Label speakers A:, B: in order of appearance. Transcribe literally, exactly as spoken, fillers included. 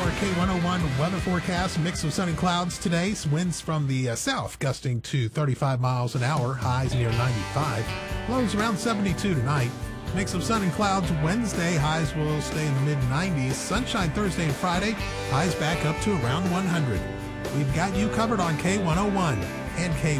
A: your K one oh one weather forecast. Mix of sun and clouds today. Winds from the uh, south gusting to thirty-five miles an hour. Highs near ninety-five. Lows around seventy-two tonight. Mix of sun and clouds Wednesday. Highs will stay in the mid nineties. Sunshine Thursday and Friday. Highs back up to around one hundred. We've got you covered on K one oh one and K